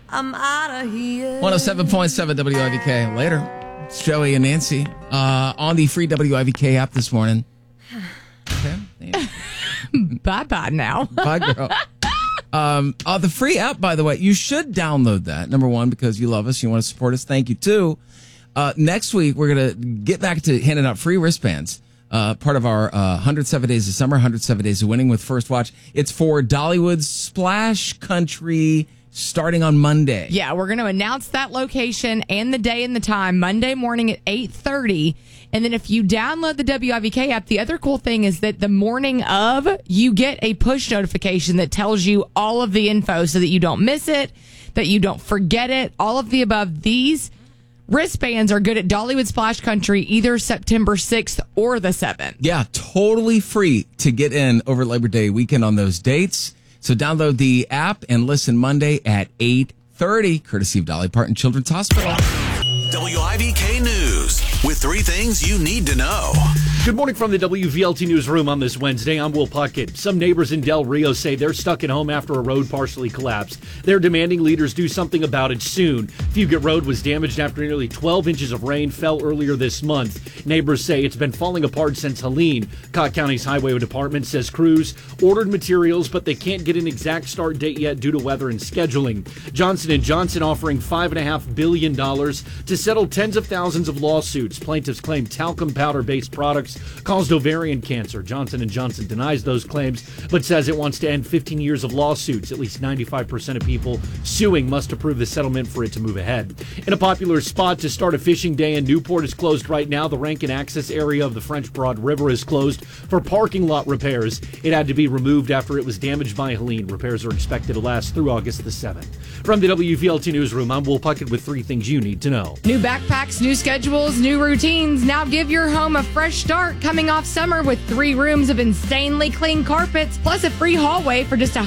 I'm out of here. 107.7 WIVK. Later, it's Joey and Nancy on the free WIVK app this morning. Okay. Bye-bye now. Bye, girl. The free app, by the way, you should download that. Number one, because you love us, you want to support us. Thank you. Two, next week, we're going to get back to handing out free wristbands. Part of our 107 Days of Summer, 107 Days of Winning with First Watch. It's for Dollywood Splash Country starting on Monday. Yeah, we're going to announce that location and the day and the time Monday morning at 8:30. And then if you download the WIVK app, the other cool thing is that the morning of, you get a push notification that tells you all of the info so that you don't miss it, that you don't forget it, all of the above. These wristbands are good at Dollywood Splash Country either September 6th or the 7th. Yeah, totally free to get in over Labor Day weekend on those dates. So download the app and listen Monday at 8:30, courtesy of Dolly Parton Children's Hospital. WIVK News with 3 things you need to know. Good morning from the WVLT Newsroom on this Wednesday. I'm Will Puckett. Some neighbors in Del Rio say they're stuck at home after a road partially collapsed. They're demanding leaders do something about it soon. Fugate Road was damaged after nearly 12 inches of rain fell earlier this month. Neighbors say it's been falling apart since Helene. Cott County's Highway Department says crews ordered materials, but they can't get an exact start date yet due to weather and scheduling. Johnson & Johnson offering $5.5 billion to settle tens of thousands of lawsuits. Plaintiffs claim talcum powder-based products caused ovarian cancer. Johnson & Johnson denies those claims, but says it wants to end 15 years of lawsuits. At least 95% of people suing must approve the settlement for it to move ahead. In a popular spot to start a fishing day in Newport is closed right now. The Rankin access area of the French Broad River is closed for parking lot repairs. It had to be removed after it was damaged by Helene. Repairs are expected to last through August the 7th. From the WVLT Newsroom, I'm Will Puckett with 3 things you need to know. New backpacks, new schedules, new routines. Now give your home a fresh start coming off summer with 3 rooms of insanely clean carpets, plus a free hallway for just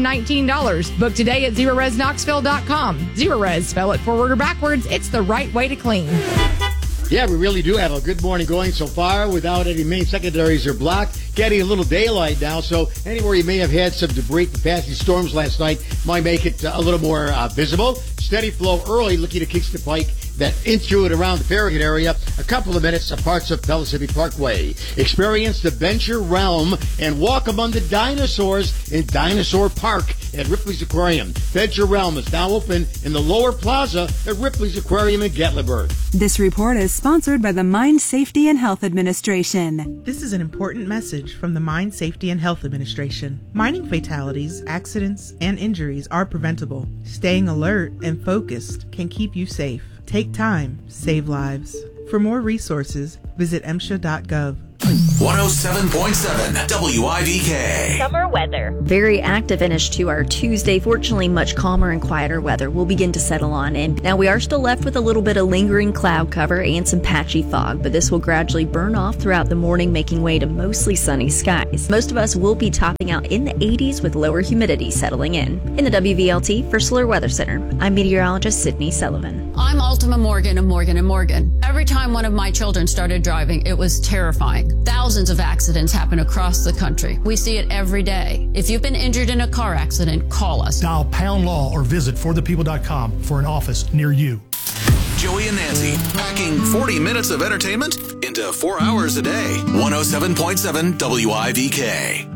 $119. Book today at ZeroResKnoxville.com. Zero Res, spell it forward or backwards. It's the right way to clean. Yeah, we really do have a good morning going so far without any main secondaries or blocked. Getting a little daylight now, so anywhere you may have had some debris from passing storms last night might make it a little more visible. Steady flow early, looking at Kingston Pike, that in through and around the Farragut area, a couple of minutes of parts of Pellissippi Parkway. Experience the Venture Realm and walk among the dinosaurs in Dinosaur Park at Ripley's Aquarium. Venture Realm is now open in the lower plaza at Ripley's Aquarium in Gatlinburg. This report is sponsored by the Mine Safety and Health Administration. This is an important message from the Mine Safety and Health Administration. Mining fatalities, accidents, and injuries are preventable. Staying alert and focused can keep you safe. Take time, save lives. For more resources, visit MSHA.gov. 107.7 WIVK. Summer weather. Very active finish to our Tuesday. Fortunately, much calmer and quieter weather will begin to settle on in. Now, we are still left with a little bit of lingering cloud cover and some patchy fog, but this will gradually burn off throughout the morning, making way to mostly sunny skies. Most of us will be topping out in the 80s with lower humidity settling in. In the WVLT for Slur Weather Center, I'm meteorologist Sydney Sullivan. I'm Ultima Morgan of Morgan & Morgan. Every time one of my children started driving, it was terrifying. Thousands of accidents happen across the country. We see it every day. If you've been injured in a car accident, call us. Dial pound law or visit forthepeople.com for an office near you. Joey and Nancy, packing 40 minutes of entertainment into 4 hours a day. 107.7 WIVK.